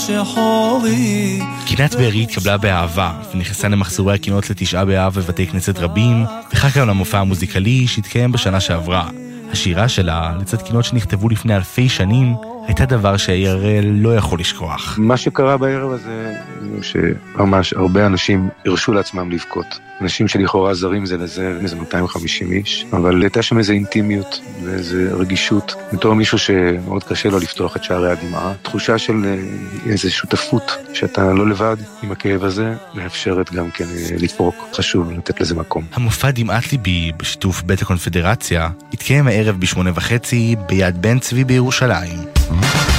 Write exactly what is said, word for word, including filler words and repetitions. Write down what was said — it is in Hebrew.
קינת בארי התקבלה באהבה ונכנסה למחזורי הקינות לתשעה באב בבתי כנסת רבים, וכך גם למופע המוזיקלי שהתקיים בשנה שעברה. השירה שלה, לצד קינות שנכתבו לפני אלפי שנים, הייתה דבר שהעיר הראל לא יכול לשכוח. מה שקרה בערב הזה, שממש הרבה אנשים הרשו לעצמם לבכות. אנשים שלכאורה זרים זה לזה, איזה מאתיים וחמישים איש, אבל הייתה שם איזו אינטימיות ואיזו רגישות. בתור מישהו שמאוד קשה לו לפתוח את שערי הדמעה, תחושה של איזו שותפות שאתה לא לבד עם הכאב הזה, מאפשרת גם כן לפרוק. חשוב לתת לזה מקום. המופע דמעת ליבי בשיתוף בית הקונפדרציה התקיים הערב בשמונה וחצי ביד בן צבי בירושלים.